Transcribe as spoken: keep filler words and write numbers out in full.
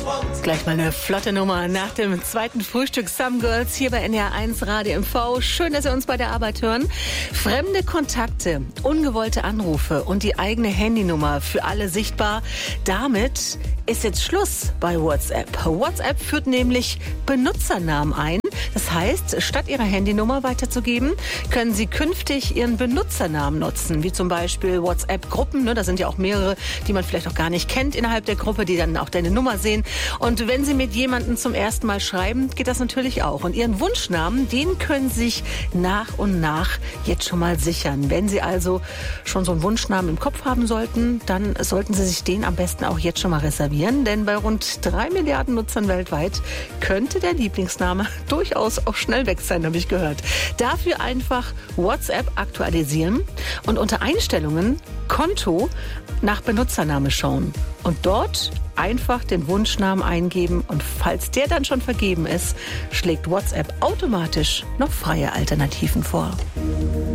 Gleich mal eine flotte Nummer nach dem zweiten Frühstück Some Girls hier bei N D R eins Radio M V. Schön, dass Sie uns bei der Arbeit hören. Fremde Kontakte, ungewollte Anrufe und die eigene Handynummer für alle sichtbar. Damit ist jetzt Schluss bei WhatsApp. WhatsApp führt nämlich Benutzernamen ein. Das heißt, statt Ihrer Handynummer weiterzugeben, können Sie künftig Ihren Benutzernamen nutzen, wie zum Beispiel WhatsApp-Gruppen. Ne? Da sind ja auch mehrere, die man vielleicht auch gar nicht kennt innerhalb der Gruppe, die dann auch deine Nummer sehen. Und wenn Sie mit jemandem zum ersten Mal schreiben, geht das natürlich auch. Und Ihren Wunschnamen, den können Sie sich nach und nach jetzt schon mal sichern. Wenn Sie also schon so einen Wunschnamen im Kopf haben sollten, dann sollten Sie sich den am besten auch jetzt schon mal reservieren. Denn bei rund drei Milliarden Nutzern weltweit könnte der Lieblingsname durchaus auch schnell weg sein, habe ich gehört. Dafür einfach WhatsApp aktualisieren und unter Einstellungen Konto nach Benutzername schauen. Und dort einfach den Wunschnamen eingeben und falls der dann schon vergeben ist, schlägt WhatsApp automatisch noch freie Alternativen vor.